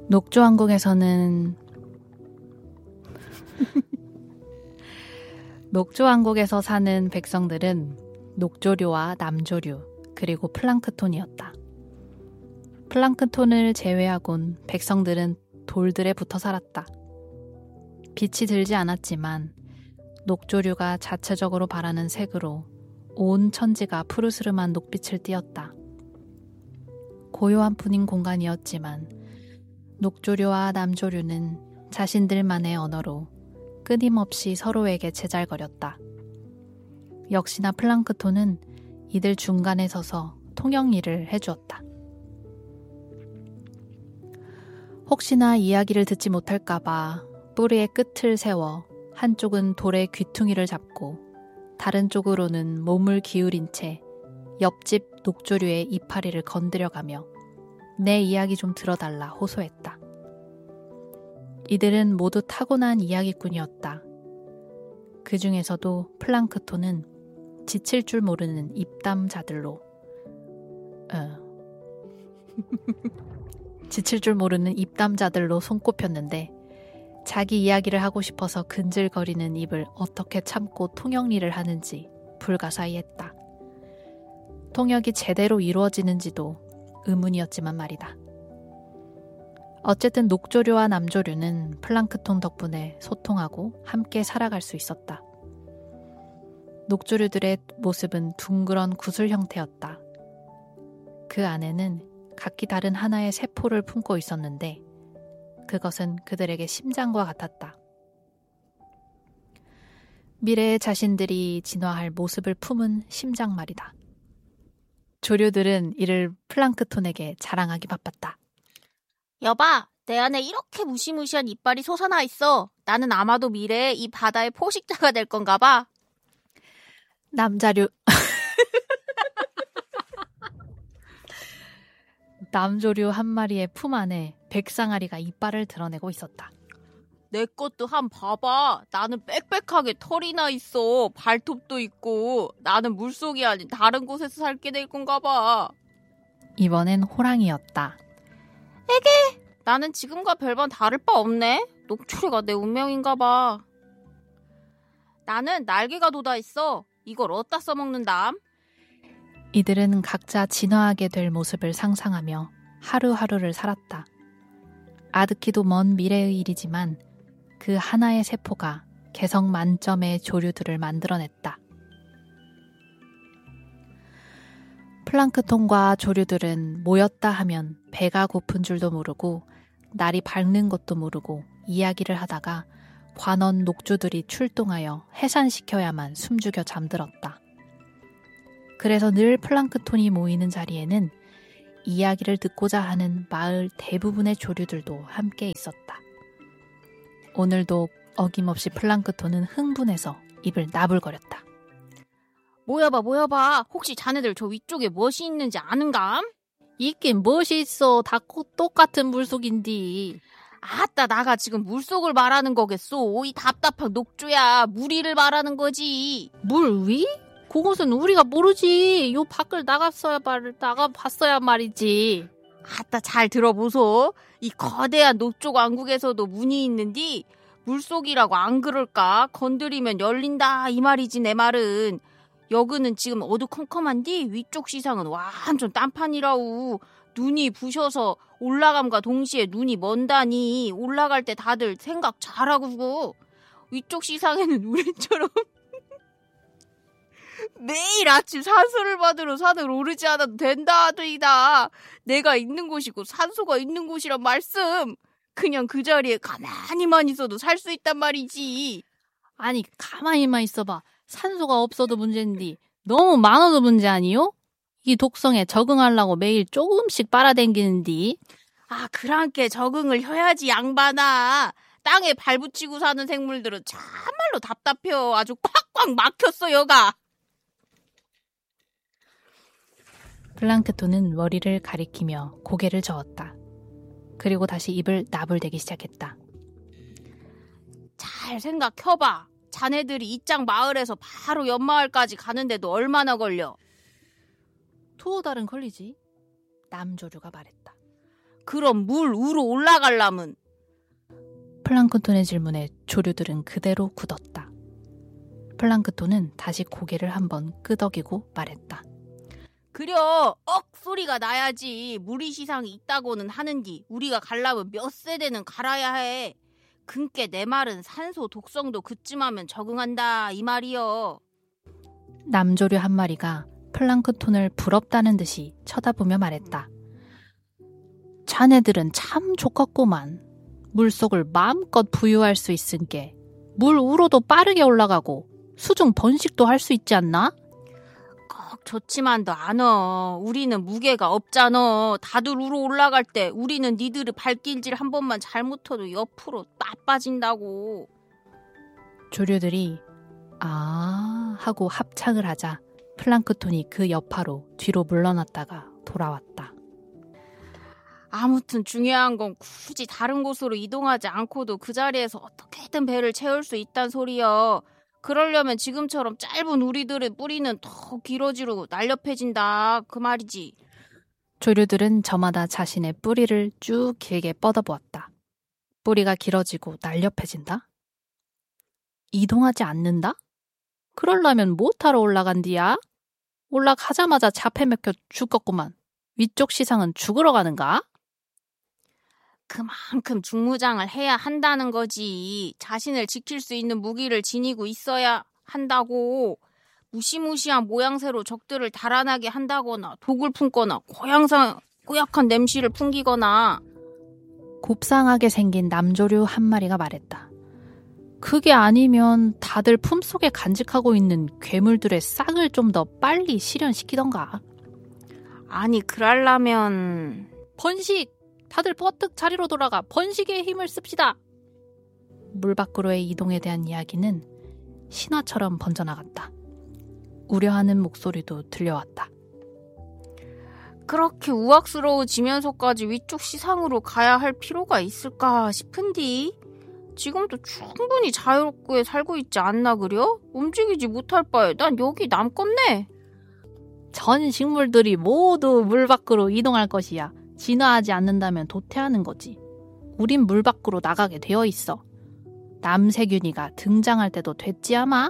녹조왕국에서 사는 백성들은 녹조류와 남조류 그리고 플랑크톤이었다. 플랑크톤을 제외하곤 백성들은 돌들에 붙어 살았다. 빛이 들지 않았지만 녹조류가 자체적으로 바라는 색으로 온 천지가 푸르스름한 녹빛을 띠었다. 고요한 뿐인 공간이었지만 녹조류와 남조류는 자신들만의 언어로 끊임없이 서로에게 제잘거렸다. 역시나 플랑크톤은 이들 중간에 서서 통역 일을 해주었다. 혹시나 이야기를 듣지 못할까봐 뿌리의 끝을 세워 한쪽은 돌의 귀퉁이를 잡고 다른 쪽으로는 몸을 기울인 채 옆집 녹조류의 이파리를 건드려가며 내 이야기 좀 들어달라 호소했다. 이들은 모두 타고난 이야기꾼이었다. 그 중에서도 플랑크톤은 지칠 줄 모르는 입담자들로 지칠 줄 모르는 입담자들로 손꼽혔는데 자기 이야기를 하고 싶어서 근질거리는 입을 어떻게 참고 통역일을 하는지 불가사의했다. 통역이 제대로 이루어지는지도 의문이었지만 말이다. 어쨌든 녹조류와 남조류는 플랑크톤 덕분에 소통하고 함께 살아갈 수 있었다. 녹조류들의 모습은 둥그런 구슬 형태였다. 그 안에는 각기 다른 하나의 세포를 품고 있었는데 그것은 그들에게 심장과 같았다. 미래의 자신들이 진화할 모습을 품은 심장 말이다. 조류들은 이를 플랑크톤에게 자랑하기 바빴다. 여봐, 내 안에 이렇게 무시무시한 이빨이 솟아나 있어. 나는 아마도 미래에 이 바다의 포식자가 될 건가 봐. 남조류 한 마리의 품 안에 백상아리가 이빨을 드러내고 있었다. 내 것도 한 봐봐. 나는 빽빽하게 털이 나 있어. 발톱도 있고. 나는 물속이 아닌 다른 곳에서 살게 될 건가 봐. 이번엔 호랑이였다. 에게, 나는 지금과 별반 다를 바 없네. 녹초리가 내 운명인가 봐. 나는 날개가 돋아있어. 이걸 어디다 써먹는담? 이들은 각자 진화하게 될 모습을 상상하며 하루하루를 살았다. 아득히도 먼 미래의 일이지만 그 하나의 세포가 개성 만점의 조류들을 만들어냈다. 플랑크톤과 조류들은 모였다 하면 배가 고픈 줄도 모르고 날이 밝는 것도 모르고 이야기를 하다가 관원 녹주들이 출동하여 해산시켜야만 숨죽여 잠들었다. 그래서 늘 플랑크톤이 모이는 자리에는 이야기를 듣고자 하는 마을 대부분의 조류들도 함께 있었다. 오늘도 어김없이 플랑크톤은 흥분해서 입을 나불거렸다. 모여봐. 혹시 자네들 저 위쪽에 무엇이 있는지 아는감? 있긴 무엇이 있어. 다 똑같은 물속인디. 아따, 나가 지금 물속을 말하는 거겠소. 이 답답한 녹조야. 물 위를 말하는 거지. 물 위? 그것은 우리가 모르지. 요 밖을 나가봤어야 말이지. 아따, 잘 들어보소. 이 거대한 녹조 왕국에서도 문이 있는디 물속이라고 안 그럴까? 건드리면 열린다 이 말이지 내 말은. 여기는 지금 어두컴컴한디 위쪽 시상은 완전 딴판이라우. 눈이 부셔서 올라감과 동시에 눈이 먼다니. 올라갈 때 다들 생각 잘하고. 위쪽 시상에는 우리처럼 매일 아침 산소를 받으러 산을 오르지 않아도 된다 하더이다. 내가 있는 곳이고 산소가 있는 곳이란 말씀. 그냥 그 자리에 가만히만 있어도 살 수 있단 말이지. 아니 가만히만 있어봐. 산소가 없어도 문제인데 너무 많아도 문제 아니요? 이 독성에 적응하려고 매일 조금씩 빨아당기는디. 아, 그랑께 적응을 해야지 양반아. 땅에 발 붙이고 사는 생물들은 참말로 답답해요. 아주 꽉꽉 막혔어 여가. 플랑크톤은 머리를 가리키며 고개를 저었다. 그리고 다시 입을 나불대기 시작했다. 잘 생각해봐. 자네들이 이쪽 마을에서 바로 옆마을까지 가는데도 얼마나 걸려? 2달은 걸리지. 남조류가 말했다. 그럼 물 위로 올라가려면? 플랑크톤의 질문에 조류들은 그대로 굳었다. 플랑크톤은 다시 고개를 한번 끄덕이고 말했다. 그려 소리가 나야지. 무리 시상이 있다고는 하는디 우리가 가려면 몇 세대는 갈아야 해. 근께 내 말은 산소 독성도 그쯤하면 적응한다 이 말이여. 남조류 한 마리가 플랑크톤을 부럽다는 듯이 쳐다보며 말했다. 자네들은 참 좋겠구만. 물속을 마음껏 부유할 수 있은께 물 우로도 빠르게 올라가고 수중 번식도 할 수 있지 않나? 꼭 좋지만도 않어. 우리는 무게가 없잖아. 다들 우로 올라갈 때 우리는 니들의 발길질 한 번만 잘못해도 옆으로 빠진다고. 조류들이 아 하고 합창을 하자 플랑크톤이 그 여파로 뒤로 물러났다가 돌아왔다. 아무튼 중요한 건 굳이 다른 곳으로 이동하지 않고도 그 자리에서 어떻게든 배를 채울 수 있단 소리여. 그러려면 지금처럼 짧은 우리들의 뿌리는 더 길어지고 날렵해진다 그 말이지. 조류들은 저마다 자신의 뿌리를 쭉 길게 뻗어보았다. 뿌리가 길어지고 날렵해진다? 이동하지 않는다? 그러려면 못하러 올라간디야? 올라가자마자 자폐 맥혀 죽겠구만. 위쪽 시상은 죽으러 가는가? 그만큼 중무장을 해야 한다는 거지. 자신을 지킬 수 있는 무기를 지니고 있어야 한다고. 무시무시한 모양새로 적들을 달아나게 한다거나 독을 품거나 고약한 냄새를 풍기거나. 곱상하게 생긴 남조류 한 마리가 말했다. 그게 아니면 다들 품속에 간직하고 있는 괴물들의 싹을 좀 더 빨리 실현시키던가. 아니 그러려면 번식! 다들 버뜩 자리로 돌아가 번식의 힘을 씁시다. 물 밖으로의 이동에 대한 이야기는 신화처럼 번져나갔다. 우려하는 목소리도 들려왔다. 그렇게 우악스러워지면서까지 위쪽 시상으로 가야 할 필요가 있을까 싶은디. 지금도 충분히 자유롭게 살고 있지 않나 그려? 움직이지 못할 바에 난 여기 남겠네. 전 식물들이 모두 물 밖으로 이동할 것이야. 진화하지 않는다면 도태하는 거지. 우린 물 밖으로 나가게 되어 있어. 남세균이가 등장할 때도 됐지 아마?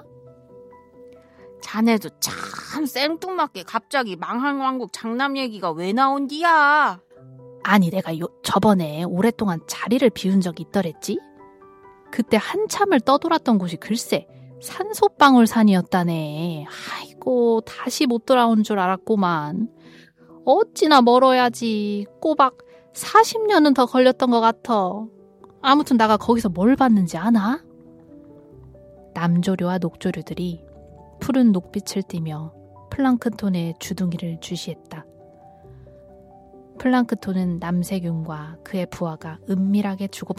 자네도 참 생뚱맞게 갑자기 망한 왕국 장남 얘기가 왜 나온디야? 아니 내가 저번에 오랫동안 자리를 비운 적이 있더랬지? 그때 한참을 떠돌았던 곳이 글쎄 산소방울산이었다네. 아이고 다시 못 돌아온 줄 알았구만. 어찌나 멀어야지. 꼬박 40년은 더 걸렸던 것 같아. 아무튼 나가 거기서 뭘 봤는지 아나? 남조류와 녹조류들이 푸른 녹빛을 띠며 플랑크톤의 주둥이를 주시했다. 플랑크톤은 남세균과 그의 부하가 은밀하게 주고받았다.